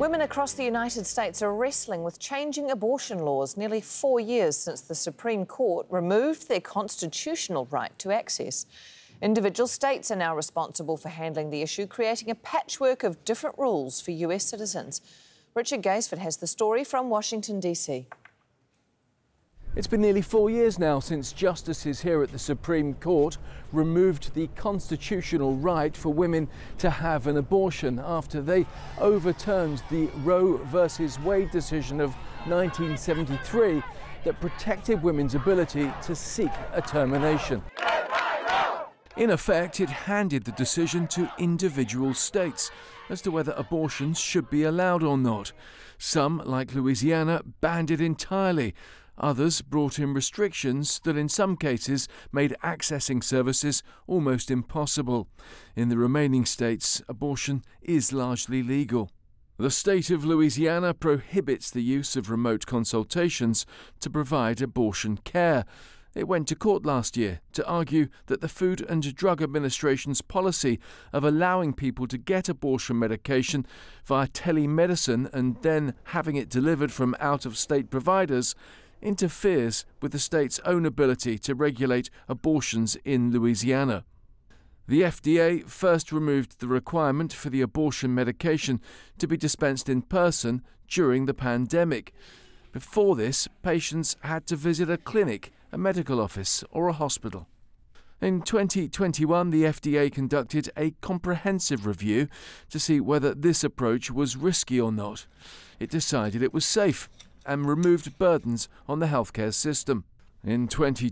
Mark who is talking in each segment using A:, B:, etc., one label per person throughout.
A: Women across the United States are wrestling with changing abortion laws nearly 4 years since the Supreme Court removed their constitutional right to access. Individual states are now responsible for handling the issue, creating a patchwork of different rules for US citizens. Richard Gaisford has the story from Washington, DC.
B: It's been nearly 4 years now since justices here at the Supreme Court removed the constitutional right for women to have an abortion after they overturned the Roe versus Wade decision of 1973 that protected women's ability to seek a termination. In effect, it handed the decision to individual states as to whether abortions should be allowed or not. Some, like Louisiana, banned it entirely. Others brought in restrictions that in some cases made accessing services almost impossible. In the remaining states, abortion is largely legal. The state of Louisiana prohibits the use of remote consultations to provide abortion care. It went to court last year to argue that the Food and Drug Administration's policy of allowing people to get abortion medication via telemedicine and then having it delivered from out-of-state providers interferes with the state's own ability to regulate abortions in Louisiana. The FDA first removed the requirement for the abortion medication to be dispensed in person during the pandemic. Before this, patients had to visit a clinic, a medical office or a hospital. In 2021, the FDA conducted a comprehensive review to see whether this approach was risky or not. It decided it was safe and removed burdens on the healthcare system. In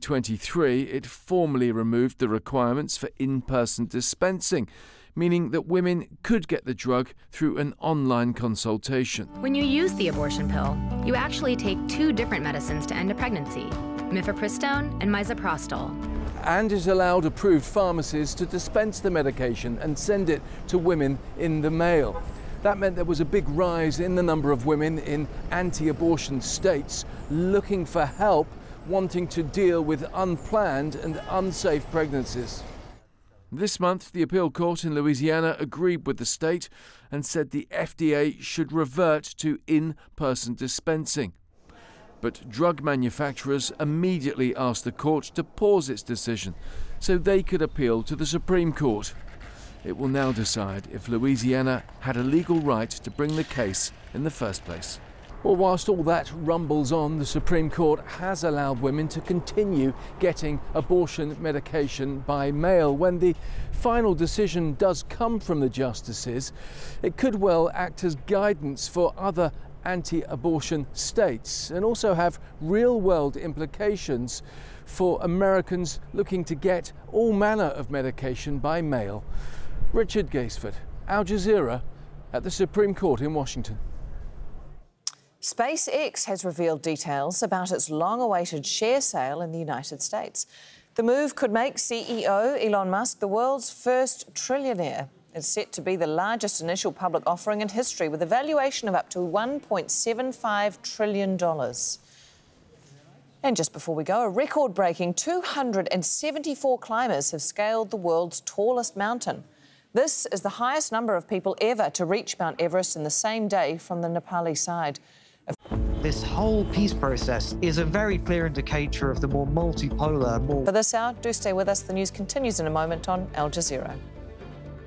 B: 2023, it formally removed the requirements for in-person dispensing, meaning that women could get the drug through an online consultation.
C: When you use the abortion pill, you actually take two different medicines to end a pregnancy, mifepristone and misoprostol.
B: And it allowed approved pharmacies to dispense the medication and send it to women in the mail. That meant there was a big rise in the number of women in anti-abortion states looking for help, wanting to deal with unplanned and unsafe pregnancies. This month, the appeal court in Louisiana agreed with the state and said the FDA should revert to in-person dispensing. But drug manufacturers immediately asked the court to pause its decision so they could appeal to the Supreme Court. It will now decide if Louisiana had a legal right to bring the case in the first place. Well, whilst all that rumbles on, the Supreme Court has allowed women to continue getting abortion medication by mail. When the final decision does come from the justices, it could well act as guidance for other anti-abortion states and also have real-world implications for Americans looking to get all manner of medication by mail. Richard Gaisford, Al Jazeera, at the Supreme Court in Washington.
A: SpaceX has revealed details about its long-awaited share sale in the United States. The move could make CEO Elon Musk the world's first trillionaire. It's set to be the largest initial public offering in history, with a valuation of up to $1.75 trillion. And just before we go, a record-breaking 274 climbers have scaled the world's tallest mountain. This is the highest number of people ever to reach Mount Everest in the same day from the Nepali side.
D: This whole peace process is a very clear indicator of the more multipolar,
A: For this hour, do stay with us. The news continues in a moment on Al Jazeera.